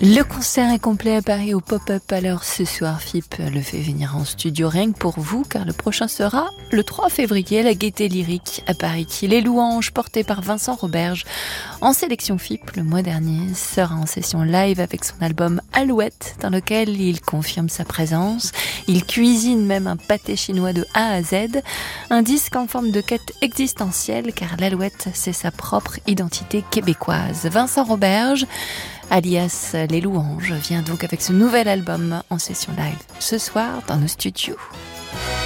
Le concert est complet à Paris au Pop-Up. Alors ce soir, FIP le fait venir en studio rien que pour vous, car le prochain sera le 3 février à la Gaîté Lyrique à Paris. Les Louanges, portées par Vincent Roberge, en sélection FIP le mois dernier, sera en session live avec son album Alouette, dans lequel il confirme sa présence. Il cuisine même un pâté chinois de A à Z, un disque en forme de quête existentielle, car l'Alouette, c'est sa propre identité québécoise. Vincent Roberge, alias Les Louanges, vient donc avec ce nouvel album en session live ce soir dans nos studios.